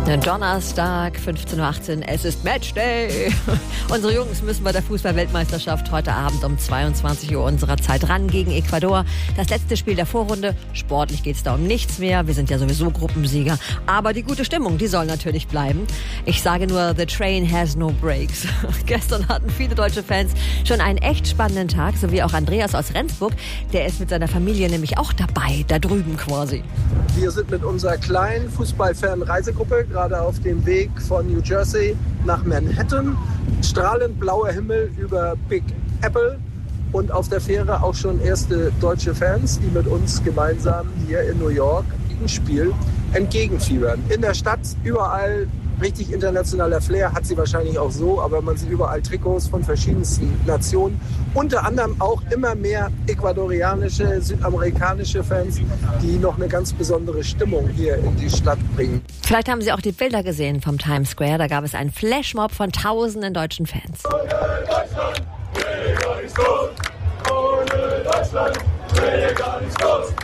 Donnerstag, 15.18 Uhr, es ist Matchday. Unsere Jungs müssen bei der Fußball-Weltmeisterschaft heute Abend um 22 Uhr unserer Zeit ran gegen Ecuador. Das letzte Spiel der Vorrunde. Sportlich geht es da um nichts mehr. Wir sind ja sowieso Gruppensieger. Aber die gute Stimmung, die soll natürlich bleiben. Ich sage nur, the train has no brakes. Gestern hatten viele deutsche Fans schon einen echt spannenden Tag, so wie auch Andreas aus Rendsburg. Der ist mit seiner Familie nämlich auch dabei, da drüben quasi. Wir sind mit unserer kleinen Fußballfan-Reisegruppe gerade auf dem Weg von New Jersey nach Manhattan. Strahlend blauer Himmel über Big Apple und auf der Fähre auch schon erste deutsche Fans, die mit uns gemeinsam hier in New York dem Spiel entgegenfiebern. In der Stadt überall richtig internationaler Flair, hat sie wahrscheinlich auch so, aber man sieht überall Trikots von verschiedensten Nationen. Unter anderem auch immer mehr ecuadorianische, südamerikanische Fans, die noch eine ganz besondere Stimmung hier in die Stadt bringen. Vielleicht haben Sie auch die Bilder gesehen vom Times Square. Da gab es einen Flashmob von tausenden deutschen Fans. Ohne Deutschland wäre gar nichts los. Ohne Deutschland wäre gar nichts los.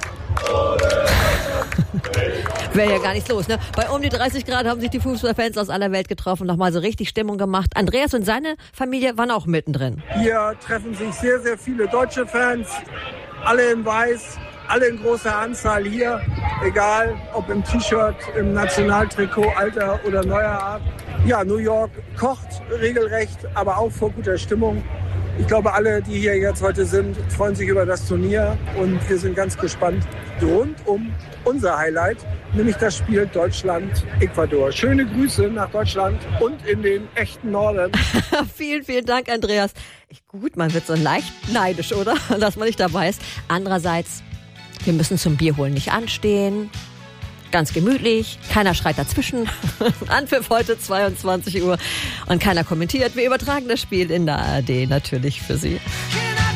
Wäre ja gar nichts los, ne? Bei um die 30 Grad haben sich die Fußballfans aus aller Welt getroffen, nochmal so richtig Stimmung gemacht. Andreas und seine Familie waren auch mittendrin. Hier treffen sich sehr, sehr viele deutsche Fans, alle in weiß, alle in großer Anzahl hier, egal ob im T-Shirt, im Nationaltrikot, alter oder neuer Art. Ja, New York kocht regelrecht, aber auch vor guter Stimmung. Ich glaube, alle, die hier jetzt heute sind, freuen sich über das Turnier und wir sind ganz gespannt rund um unser Highlight, nämlich das Spiel Deutschland-Ecuador. Schöne Grüße nach Deutschland und in den echten Norden. Vielen, vielen Dank, Andreas. Gut, man wird so leicht neidisch, oder? Dass man nicht dabei ist. Andererseits, wir müssen zum Bierholen nicht anstehen. Ganz gemütlich, keiner schreit dazwischen. Anpfiff heute 22 Uhr und keiner kommentiert. Wir übertragen das Spiel in der ARD natürlich für Sie.